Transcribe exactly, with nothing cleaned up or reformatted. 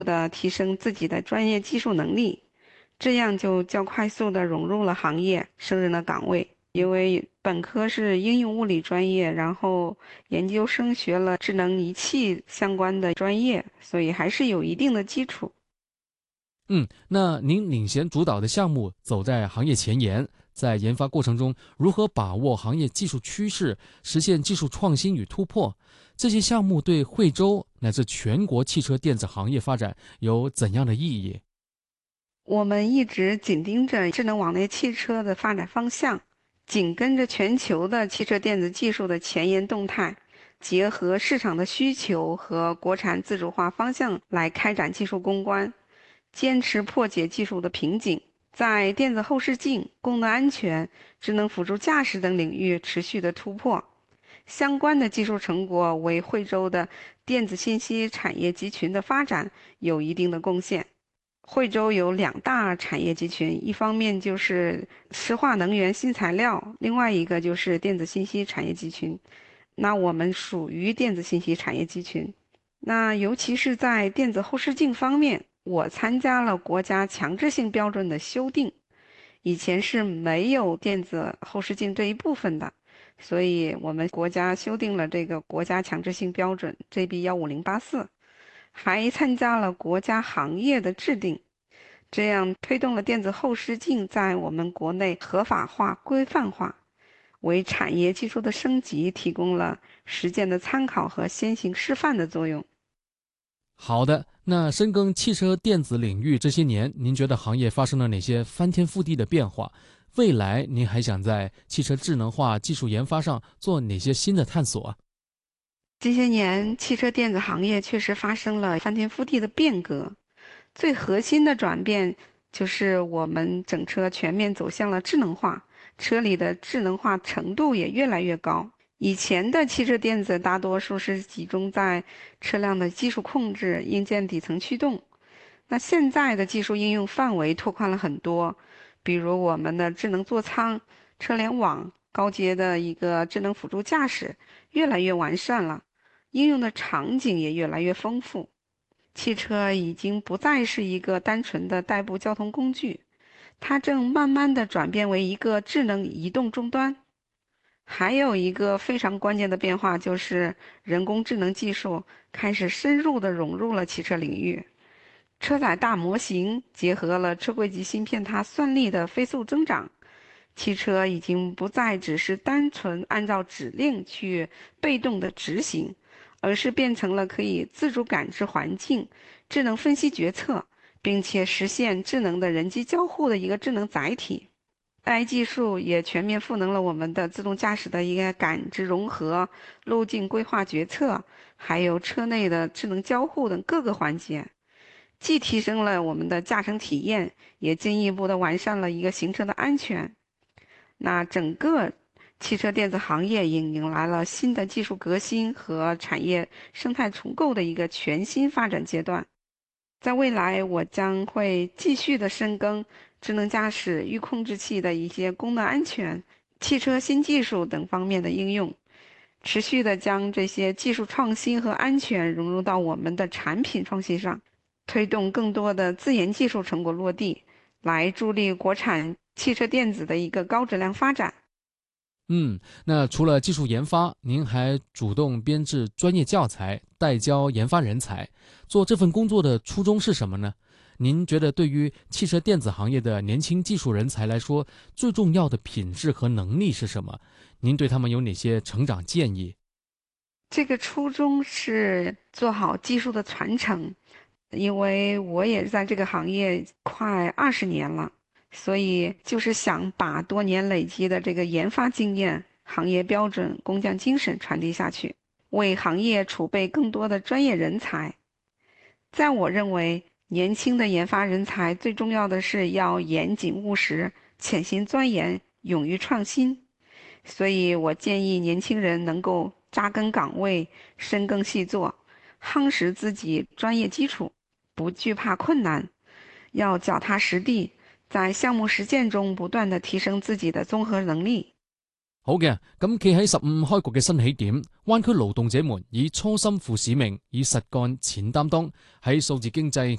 的提升自己的专业技术能力，这样就较快速的融入了行业，胜任了岗位。因为本科是应用物理专业，然后研究生学了智能仪器相关的专业，所以还是有一定的基础。 嗯，那您领衔主导的项目走在行业前沿，在研发过程中如何把握行业技术趋势，实现技术创新与突破？这些项目对惠州乃至全国汽车电子行业发展有怎样的意义？ 我们一直紧盯着智能网联汽车的发展方向，紧跟着全球的汽车电子技术的前沿动态，结合市场的需求和国产自主化方向来开展技术攻关，坚持破解技术的瓶颈，在电子后视镜、功能安全、智能辅助驾驶等领域持续的突破。相关的技术成果为惠州的电子信息产业集群的发展有一定的贡献。惠州有两大产业集群，一方面就是石化能源新材料，另外一个就是电子信息产业集群。那我们属于电子信息产业集群。那尤其是在电子后视镜方面，我参加了国家强制性标准的修订，以前是没有电子后视镜这一部分的，所以我们国家修订了这个国家强制性标准 J B 幺五零八四，还参加了国家行业的制定，这样推动了电子后视镜在我们国内合法化、规范化，为产业技术的升级提供了实践的参考和先行示范的作用。 好的，那深耕汽车电子领域这些年，您觉得行业发生了哪些翻天覆地的变化？未来您还想在汽车智能化技术研发上做哪些新的探索啊？ 这些年，汽车电子行业确实发生了翻天覆地的变革。最核心的转变就是我们整车全面走向了智能化，车里的智能化程度也越来越高。以前的汽车电子大多数是集中在车辆的技术控制、硬件底层驱动，那现在的技术应用范围拓宽了很多，比如我们的智能座舱、车联网、高阶的一个智能辅助驾驶越来越完善了，应用的场景也越来越丰富。汽车已经不再是一个单纯的代步交通工具，它正慢慢的转变为一个智能移动终端。还有一个非常关键的变化就是人工智能技术开始深入的融入了汽车领域。车载大模型结合了车柜级芯片它算力的飞速增长，汽车已经不再只是单纯按照指令去被动的执行，而是变成了可以自主感知环境、智能分析决策，并且实现智能的人机交互的一个智能载体。A I 技术也全面赋能了我们的自动驾驶的一个感知融合、路径规划决策，还有车内的智能交互等各个环节。既提升了我们的驾乘体验，也进一步的完善了一个行车的安全。那整个汽车电子行业迎迎来了新的技术革新和产业生态重构的一个全新发展阶段。在未来，我将会继续的深耕智能驾驶、预控制器的一些功能安全、汽车新技术等方面的应用，持续的将这些技术创新和安全融入到我们的产品创新上，推动更多的自研技术成果落地，来助力国产汽车电子的一个高质量发展。 嗯，那除了技术研发，您还主动编制专业教材，带教研发人才。做这份工作的初衷是什么呢？您觉得对于汽车电子行业的年轻技术人才来说，最重要的品质和能力是什么？您对他们有哪些成长建议？ 这个初衷是做好技术的传承，因为我也在这个行业快二十年了，所以就是想把多年累积的这个研发经验、行业标准、工匠精神传递下去，为行业储备更多的专业人才。在我认为，年轻的研发人才最重要的是要严谨务实、潜心钻研、勇于创新。所以我建议年轻人能够扎根岗位，深耕细作，夯实自己专业基础，不惧怕困难，要脚踏实地，在项目实践中不断地提升自己的综合能力。 好嘅，咁企喺十五開局嘅新起點，灣區勞動者們以初心負使命，以實幹錢擔當，喺數字經濟